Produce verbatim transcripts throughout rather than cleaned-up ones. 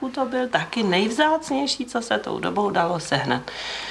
Německu to byl taky nejvzácnější, co se tou dobou dalo sehnat.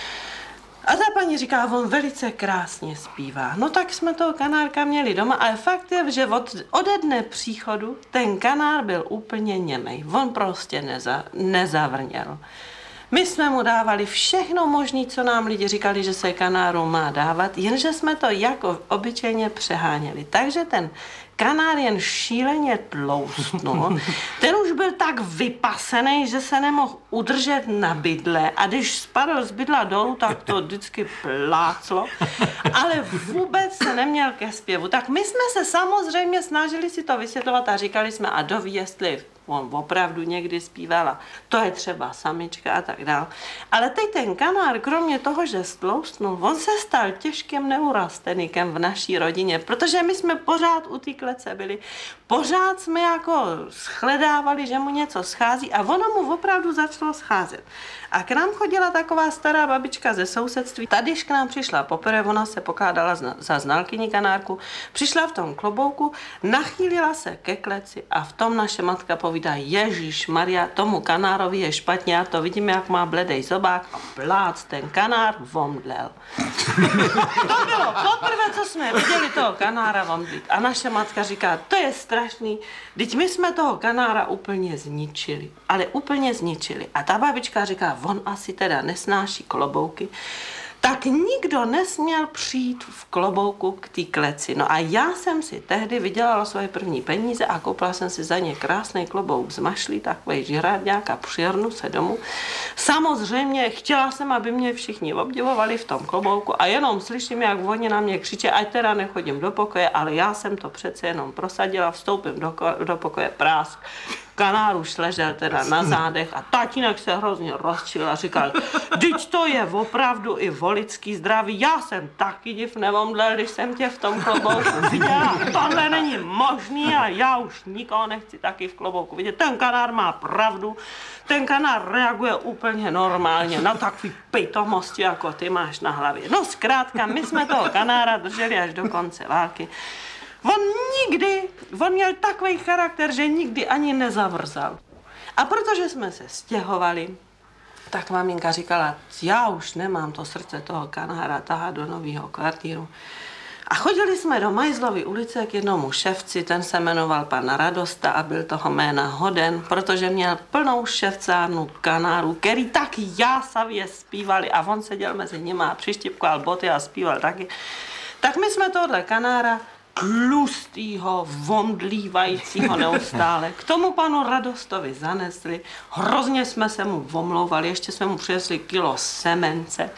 A ta paní říká, on velice krásně zpívá. No tak jsme toho kanárka měli doma, ale fakt je, že od, ode dne příchodu ten kanár byl úplně němej. On prostě neza, nezavrněl. My jsme mu dávali všechno možné, co nám lidi říkali, že se kanáru má dávat, jenže jsme to jako obyčejně přeháněli. Takže ten kanár jen šíleně tloustnul. Ten už byl tak vypasený, že se nemohl udržet na bydle a když spadl z bydla dolů, tak to vždycky pláclo, ale vůbec se neměl ke zpěvu. Tak my jsme se samozřejmě snažili si to vysvětlovat a říkali jsme, a doví, jestli on opravdu někdy zpívala, to je třeba samička a tak dál. Ale teď ten kanár, kromě toho, že stloustnul, on se stal těžkým neurastenikem v naší rodině, protože my jsme pořád u té klece byli, pořád jsme jako shledávali, že mu něco schází a ono mu opravdu začalo scházet. A k nám chodila taková stará babička ze sousedství. Tady, když k nám přišla poprvé, ona se pokládala za znalkyni kanárku, přišla v tom klobouku, nachýlila se ke kleci a v tom naše matka povídá, Ježíš Maria, tomu kanárovi je špatně, já to vidím, jak má bledej zobák a plác, ten kanár vomdlel. To bylo poprvé, co jsme viděli toho kanára vomdlit. A naše matka říká, to je strašný, teď my jsme toho kanára úplně zničili, ale úplně zničili. A ta babička říká, on asi teda nesnáší klobouky, tak nikdo nesměl přijít v klobouku k té kleci. No a já jsem si tehdy vydělala svoje první peníze a koupila jsem si za ně krásný klobouk z mašlí, takovej žrádňák a přijrnu se domů. Samozřejmě chtěla jsem, aby mě všichni obdivovali v tom klobouku a jenom slyším, jak oni na mě křičí, ať teda nechodím do pokoje, ale já jsem to přece jenom prosadila, vstoupím do, do pokoje, prásk. Kanár už ležel teda na zádech a tatínek se hrozně rozčil a říkal, vždyť to je opravdu i volický zdraví, já jsem taky div nevomdlel, když jsem tě v tom klobouku viděla, tohle není možný a já už nikoho nechci taky v klobouku vidět, ten kanár má pravdu, ten kanár reaguje úplně normálně na takový pitomosti, jako ty máš na hlavě. No zkrátka, my jsme toho kanára drželi až do konce války. On nikdy, on měl takový charakter, že nikdy ani nezavrzal. A protože jsme se stěhovali, tak maminka říkala, já už nemám to srdce toho kanára tahat do nového kvartíru. A chodili jsme do Majzlovy ulice k jednomu ševci, ten se jmenoval pan Radosta a byl toho jména hoden, protože měl plnou ševcárnu kanárů, který tak jásavě zpívali a on seděl mezi nimi a přištěpkoval boty a zpíval taky. Tak my jsme tohle kanára tlustýho, vomdlívajícího neustále. K tomu panu Radostovi zanesli, hrozně jsme se mu omlouvali, ještě jsme mu přinesli kilo semence.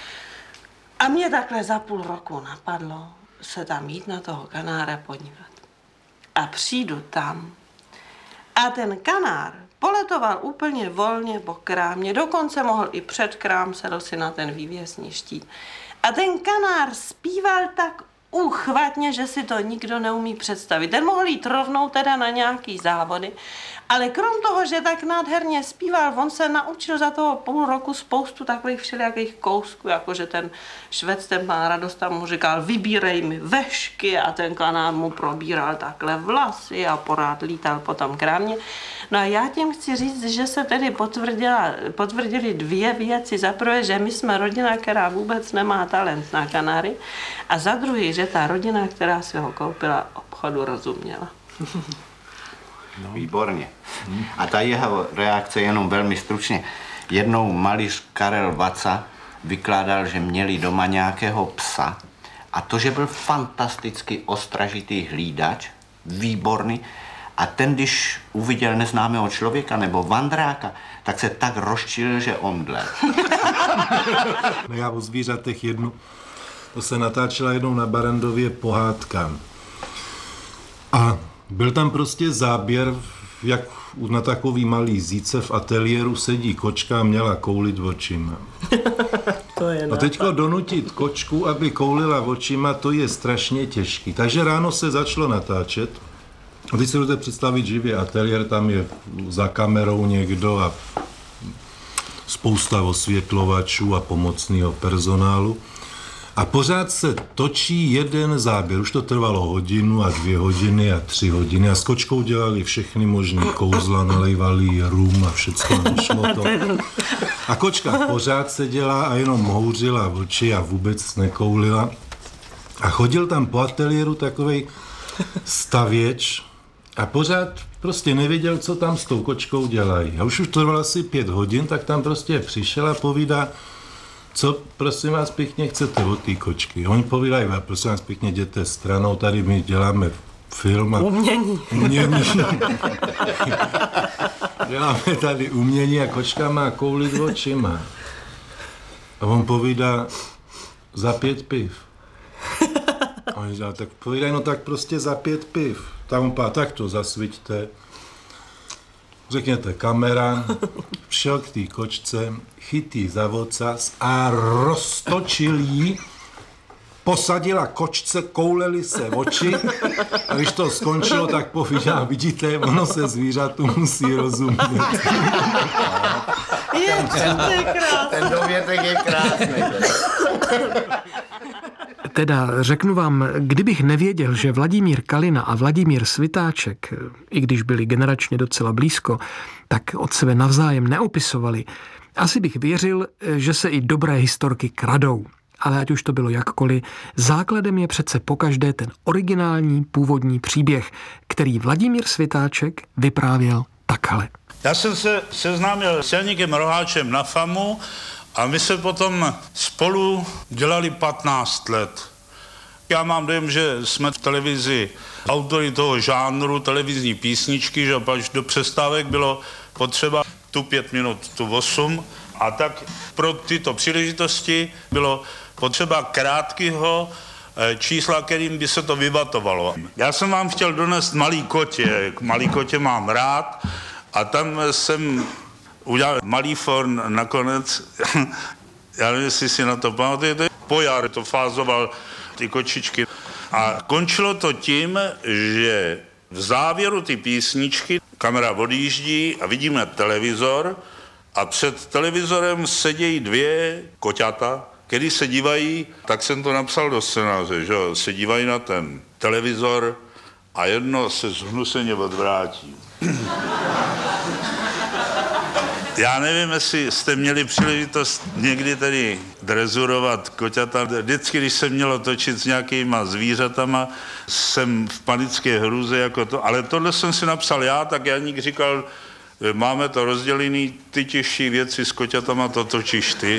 A mě takhle za půl roku napadlo se tam jít na toho kanára podívat. A přijdu tam a ten kanár poletoval úplně volně po krámě, dokonce mohl i před krám, sedl si na ten vývěsní štít. A ten kanár zpíval tak uchvatně, že si to nikdo neumí představit. Ten mohl jít rovnou teda na nějaký závody, ale krom toho, že tak nádherně zpíval, on se naučil za toho půl roku spoustu takových všelijakých kousků, jakože ten švec, ten pán Radosta mu říkal, vybírej mi vešky a ten kanár mu probíral takhle vlasy a porád lítal po tom krámě. No a já tím chci říct, že se tedy potvrdila, potvrdili dvě věci. Za prvé, že my jsme rodina, která vůbec nemá talent na kanáry a za druhé, že ta rodina, která si ho koupila, obchodu rozuměla. No. Výborně. A ta jeho reakce jenom velmi stručně. Jednou malíř Karel Vaca vykládal, že měli doma nějakého psa a to, že byl fantasticky ostražitý hlídač, výborný, a ten, když uviděl neznámého člověka nebo vandráka, tak se tak rozčilil, že omdlel. No já o zvířatech jednu, to se natáčela jednou na Barandově pohádka. A byl tam prostě záběr, jak na takový malý zíce v ateliéru sedí kočka a měla koulit očima. To je a teďko donutit kočku, aby koulila očima, to je strašně těžký. Takže ráno se začalo natáčet. A teď si můžete představit živě ateliér, tam je za kamerou někdo a spousta osvětlovačů a pomocného personálu. A pořád se točí jeden záběr. Už to trvalo hodinu a dvě hodiny a tři hodiny. A s kočkou dělali všechny možný kouzla, nalejvali rum a všecko nešlo to. A kočka pořád seděla a jenom houřila oči a vůbec nekoulila. A chodil tam po ateliéru takovej stavěč a pořád prostě nevěděl, co tam s tou kočkou dělají. A už už to trvalo asi pět hodin, tak tam prostě přišel a povídá, co prosím vás pěkně chcete od té kočky. Oni povídají, prosím vás pěkně, jděte stranou, tady my děláme film a... Umění. Umění. Děláme tady umění a kočka má koulit očima. A on povídá, za pět piv. A oni říkají, tak povídají, no tak prostě za pět piv. Tak on pá, tak to zasviťte. Řekněte kamera, šel k té kočce, chytí za vocas a roztočil jí, posadila kočce, kouleli se oči a když to skončilo, tak povídá, vidíte, ono se zvířatu musí rozumět. Je, to je krásný. Ten dovětek je krásný. Teda řeknu vám, kdybych nevěděl, že Vladimír Kalina a Vladimír Svitáček, i když byli generačně docela blízko, tak od sebe navzájem neopisovali, asi bych věřil, že se i dobré historky kradou. Ale ať už to bylo jakkoliv, základem je přece pokaždé ten originální původní příběh, který Vladimír Svitáček vyprávěl takhle. Já jsem se seznámil s Janíkem Roháčem na FAMu a my jsme potom spolu dělali patnáct let. Já mám dojem, že jsme v televizi autory toho žánru televizní písničky, že až do přestávek bylo potřeba tu pět minut, tu osm a tak pro tyto příležitosti bylo potřeba krátkého čísla, kterým by se to vybatovalo. Já jsem vám chtěl donést Malý kotě, Malý kotě mám rád a tam jsem udělal malý forn nakonec, já nevím, jestli si na to pamatujete, Pojar to fázoval ty kočičky a končilo to tím, že v závěru ty písničky kamera odjíždí a vidíme televizor a před televizorem sedějí dvě koťata, který se dívají, tak jsem to napsal do scénáře, že se dívají na ten televizor a jedno se zhnuseně odvrátí. Já nevím, jestli jste měli příležitost někdy tady drezurovat koťata. Vždycky, když se mělo točit s nějakýma zvířatama, jsem v panické hrůze jako to. Ale tohle jsem si napsal já, tak Janík říkal, máme to rozdělený, ty těžší věci s koťatama to točíš ty.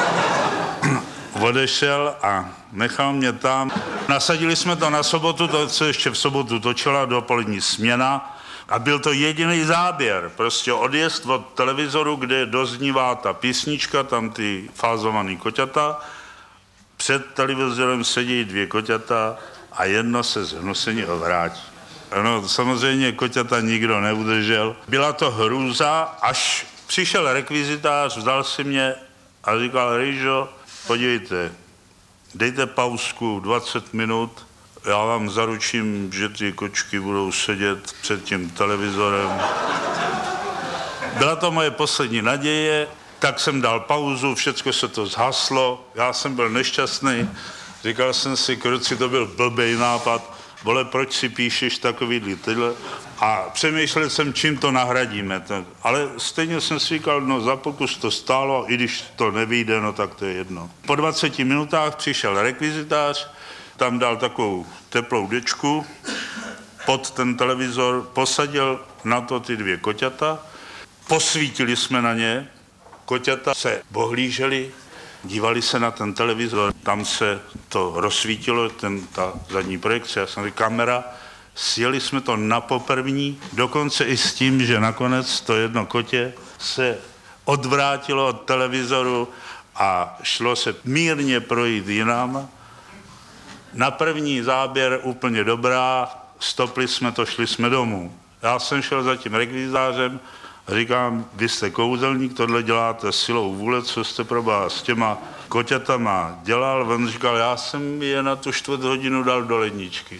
Odešel a nechal mě tam. Nasadili jsme to na sobotu, to se ještě v sobotu točila dopolední směna. A byl to jediný záběr, prostě odjezd od televizoru, kde doznívá ta písnička, tam ty fázovaný koťata. Před televizorem sedí dvě koťata a jedno se zhnuseně obrátí. No, samozřejmě koťata nikdo neudržel. Byla to hrůza, až přišel rekvizitář, vzal si mě a říkal, Rýžo, podívejte, dejte pauzku dvacet minut, já vám zaručím, že ty kočky budou sedět před tím televizorem. Byla to moje poslední naděje, tak jsem dal pauzu, všecko se to zhaslo, já jsem byl nešťastný, říkal jsem si, kruci, to byl blbej nápad, vole, proč si píšeš takovýhle tyhle? A přemýšlel jsem, čím to nahradíme. Ale stejně jsem si říkal, no za pokus to stálo, i když to nevyjde, no tak to je jedno. Po dvaceti minutách přišel rekvizitář, tam dal takovou teplou dečku pod ten televizor, posadil na to ty dvě koťata, posvítili jsme na ně, koťata se bohlíželi, dívali se na ten televizor, tam se to rozsvítilo, ten, ta zadní projekce, já jsem říkal, kamera, sjeli jsme to na poprvní, dokonce i s tím, že nakonec to jedno kotě se odvrátilo od televizoru a šlo se mírně projít jinam. Na první záběr úplně dobrá, stopli jsme to, šli jsme domů. Já jsem šel za tím rekvizářem a říkám, vy jste kouzelník, tohle děláte silou vůle, co jste probá s těma koťatama dělal. On říkal, já jsem je na tu čtvrt hodinu dal do ledničky.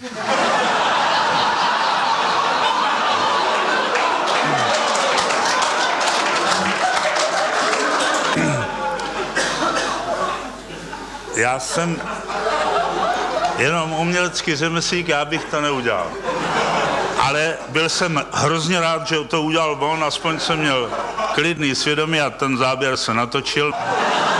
Já jsem jenom umělecký řemeslík, já bych to neudělal. Ale byl jsem hrozně rád, že to udělal on, aspoň jsem měl klidný svědomí a ten záběr se natočil.